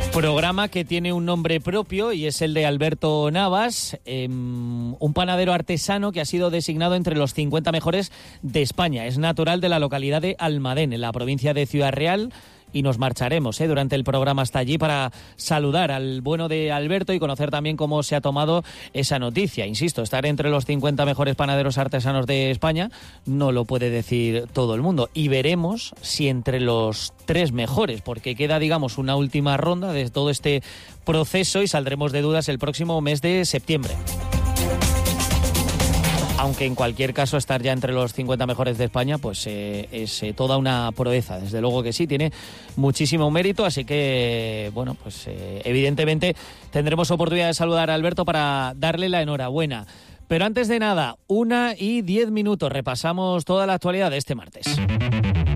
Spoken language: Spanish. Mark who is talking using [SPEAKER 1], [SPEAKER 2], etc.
[SPEAKER 1] Programa que tiene un nombre propio y es el de Alberto Navas, un panadero artesano que ha sido designado entre los 50 mejores de España. Es natural de la localidad de Almadén, en la provincia de Ciudad Real, y nos marcharemos durante el programa hasta allí para saludar al bueno de Alberto y conocer también cómo se ha tomado esa noticia. Insisto, estar entre los 50 mejores panaderos artesanos de España no lo puede decir todo el mundo. Y veremos si entre los 3 mejores, porque queda, digamos, una última ronda de todo este proceso y saldremos de dudas el próximo mes de septiembre. Aunque en cualquier caso estar ya entre los 50 mejores de España pues es toda una proeza, desde luego que sí, tiene muchísimo mérito, así que bueno, pues evidentemente tendremos oportunidad de saludar a Alberto para darle la enhorabuena. Pero antes de nada, 1:10, repasamos toda la actualidad de este martes.